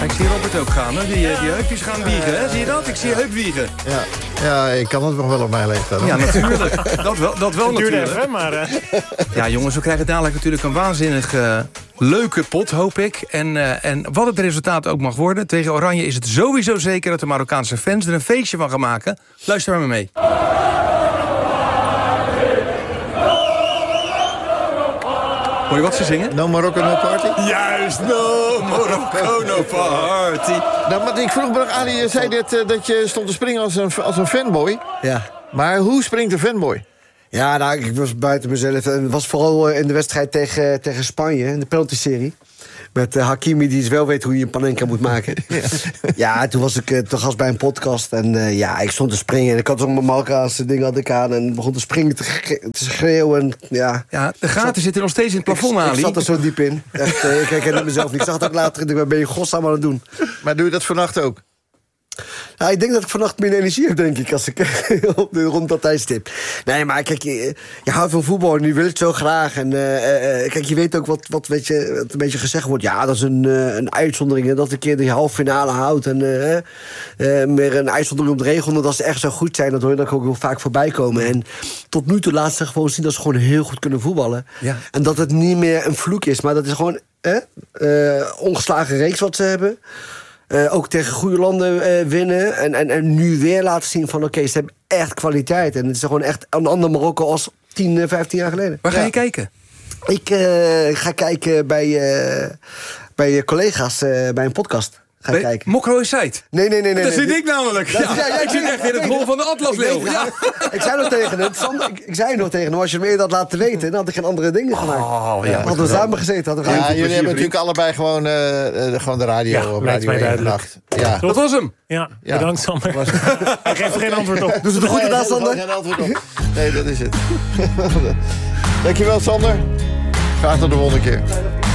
Ik zie Robert ook gaan, hè? Die heupjes gaan wiegen, hè? Zie je dat? Ik zie je heup wiegen. Ja, ik kan het nog wel op mijn leeftijd. Ja, natuurlijk. Dat wel natuurlijk. Even, maar... Ja, jongens, we krijgen dadelijk natuurlijk een waanzinnig leuke pot, hoop ik. En wat het resultaat ook mag worden... tegen Oranje is het sowieso zeker dat de Marokkaanse fans er een feestje van gaan maken. Luister maar mee. Hoor je wat ze zingen? No Morocco, no party? Juist, no Morocco, no party. Nou, maar ik vroeg me nog, Ali, je zei net dat je stond te springen als een fanboy. Ja. Maar hoe springt een fanboy? Ja, nou, ik was buiten mezelf. En het was vooral in de wedstrijd tegen Spanje, in de penalty-serie. Met Hakimi, die dus wel weet hoe je een panenka moet maken. Ja, toen was ik te gast bij een podcast. En ik stond te springen. En ik had ook mijn Marokkaanse dingen had ik aan. En begon te springen, te schreeuwen. Ja, de gaten zitten nog steeds in het plafond, Ali. Ik zat er zo diep in. Echt, ik herkende mezelf niet. Ik zag het ook later. Ik dacht, wat ben je godsnaam aan het doen? Maar doe je dat vannacht ook? Ja, ik denk dat ik vannacht meer energie heb, denk ik, als ik rond dat tijdstip. Nee, maar kijk, je houdt van voetbal en je wil het zo graag. En kijk, je weet ook wat een beetje gezegd wordt. Ja, dat is een uitzondering. Dat een keer de halve finale houdt. En meer een uitzondering op de regel. Dat ze echt zo goed zijn, dat hoor je dan ook heel vaak voorbij komen. En tot nu toe laat ze gewoon zien dat ze gewoon heel goed kunnen voetballen. Ja. En dat het niet meer een vloek is, maar dat is gewoon ongeslagen reeks wat ze hebben. Ook tegen goede landen winnen. En nu weer laten zien van oké, ze hebben echt kwaliteit. En het is gewoon echt een ander Marokko als 10, 15 jaar geleden. Waar ga je kijken? Ik ga kijken bij collega's bij een podcast. Mokro is Site? Nee. Dat zit ik namelijk. Ik zit echt in het hol van de Atlasleeuw. Ik zei nog tegen hem, Sander, ik zei nog tegen hem, als je me eerder had laten weten, dan had ik geen andere dingen gemaakt. Hadden we samen gezeten. Jullie hebben natuurlijk allebei gewoon de radio op Radio 1 gedacht. Ja. Dat was hem. Ja, bedankt Sander. Hij geeft er geen antwoord op. Doe ze het goed gedaan, Sander? Geen antwoord op. Nee, dat is het. Dankjewel, Sander. Graag tot de volgende keer.